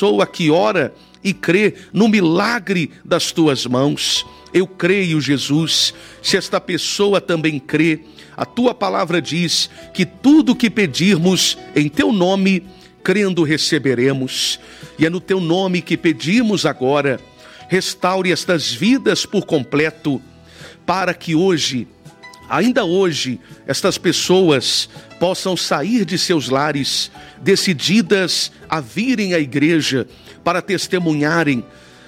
pessoa que ora e crê no milagre das tuas mãos. Eu creio, Jesus, se esta pessoa também crê, a tua palavra diz que tudo que pedirmos em teu nome, crendo receberemos. E é no teu nome que pedimos agora, restaure estas vidas por completo, para que hoje, ainda hoje, estas pessoas possam sair de seus lares, decididas a virem à igreja para testemunharem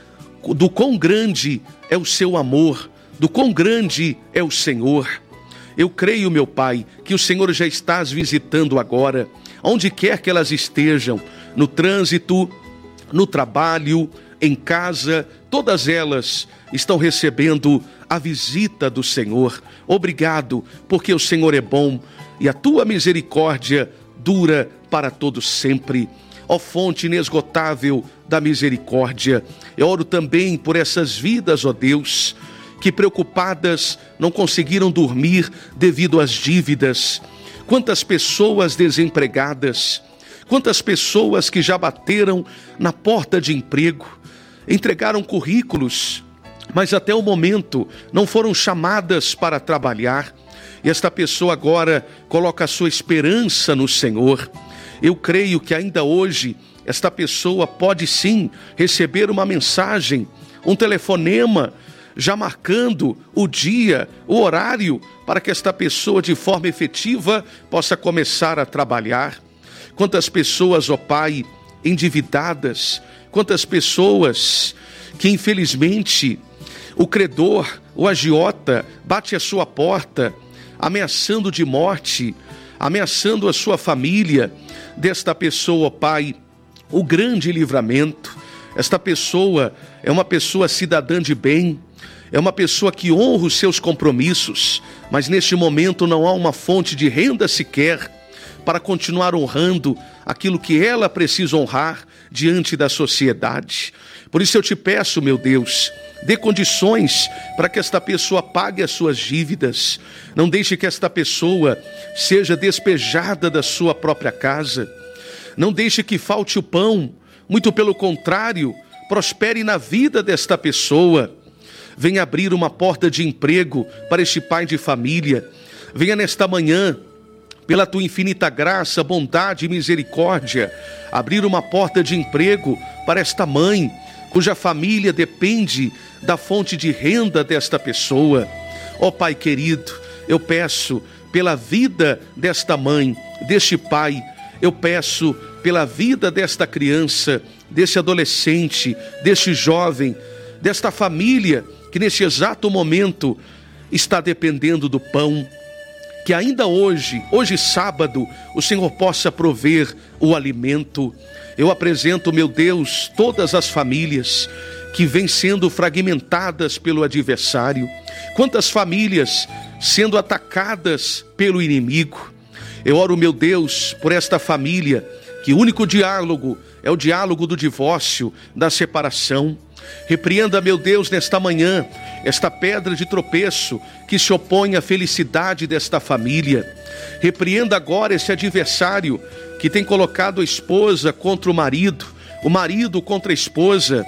do quão grande é o seu amor, do quão grande é o Senhor. Eu creio, meu Pai, que o Senhor já está as visitando agora, onde quer que elas estejam, no trânsito, no trabalho, em casa, todas elas estão recebendo a visita do Senhor. Obrigado, porque o Senhor é bom e a tua misericórdia dura para todos sempre. Ó fonte inesgotável da misericórdia, eu oro também por essas vidas, ó Deus, que preocupadas não conseguiram dormir devido às dívidas. Quantas pessoas desempregadas, quantas pessoas que já bateram na porta de emprego, entregaram currículos, mas até o momento não foram chamadas para trabalhar. E esta pessoa agora coloca a sua esperança no Senhor. Eu creio que ainda hoje esta pessoa pode sim receber uma mensagem, um telefonema, já marcando o dia, o horário, para que esta pessoa de forma efetiva possa começar a trabalhar. Quantas pessoas, ó Pai, endividadas, quantas pessoas que infelizmente o credor, o agiota, bate à sua porta, ameaçando de morte, ameaçando a sua família. Desta pessoa, ó Pai, o grande livramento. Esta pessoa é uma pessoa cidadã de bem, é uma pessoa que honra os seus compromissos, mas neste momento não há uma fonte de renda sequer para continuar honrando aquilo que ela precisa honrar diante da sociedade. Por isso eu te peço, meu Deus, dê condições para que esta pessoa pague as suas dívidas. Não deixe que esta pessoa seja despejada da sua própria casa. Não deixe que falte o pão. Muito pelo contrário, prospere na vida desta pessoa. Venha abrir uma porta de emprego para este pai de família. Venha nesta manhã, pela tua infinita graça, bondade e misericórdia, abrir uma porta de emprego para esta mãe, cuja família depende da fonte de renda desta pessoa. Ó Pai querido, eu peço pela vida desta mãe, deste pai, eu peço pela vida desta criança, deste adolescente, deste jovem, desta família que neste exato momento está dependendo do pão. Que ainda hoje sábado, o Senhor possa prover o alimento. Eu apresento, meu Deus, todas as famílias que vêm sendo fragmentadas pelo adversário. Quantas famílias sendo atacadas pelo inimigo. Eu oro, meu Deus, por esta família, que o único diálogo é o diálogo do divórcio, da separação. Repreenda, meu Deus, nesta manhã, esta pedra de tropeço que se opõe à felicidade desta família. Repreenda agora esse adversário que tem colocado a esposa contra o marido contra a esposa,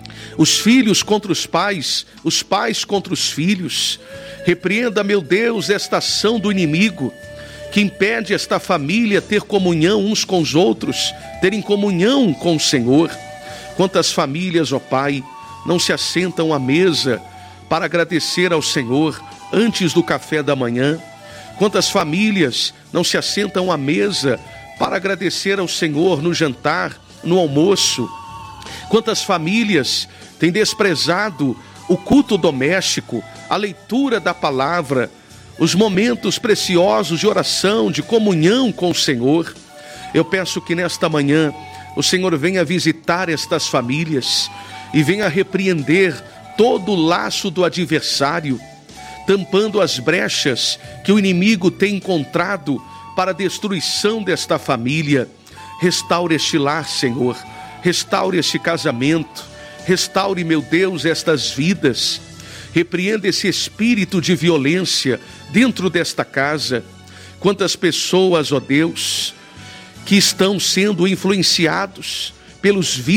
os filhos contra os pais contra os filhos. Repreenda, meu Deus, esta ação do inimigo que impede esta família ter comunhão uns com os outros, terem comunhão com o Senhor. Quantas famílias, ó Pai, não se assentam à mesa para agradecer ao Senhor antes do café da manhã? Quantas famílias não se assentam à mesa para agradecer ao Senhor no jantar, no almoço? Quantas famílias têm desprezado o culto doméstico, a leitura da palavra, os momentos preciosos de oração, de comunhão com o Senhor? Eu peço que nesta manhã o Senhor venha visitar estas famílias e venha repreender todo o laço do adversário, tampando as brechas que o inimigo tem encontrado para a destruição desta família. Restaure este lar, Senhor, restaure este casamento, restaure, meu Deus, estas vidas. Repreenda esse espírito de violência dentro desta casa. Quantas pessoas, ó Deus, que estão sendo influenciados pelos vícios